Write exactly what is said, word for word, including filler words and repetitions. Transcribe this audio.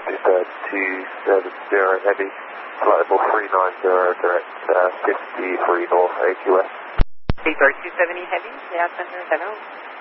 two two seven zero heavy, flight level three nine zero, direct uh, fifty-three north, A Q S. Speedbird two seventy heavy, yeah, center, hello.